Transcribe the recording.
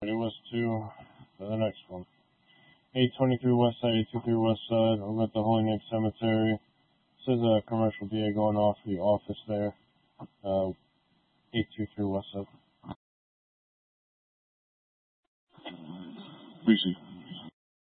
It was to the next one. 823 West Side, 823 West Side, over at the Holy Name Cemetery. This is a commercial DA going off the office there. 823 West Side. Appreciate it.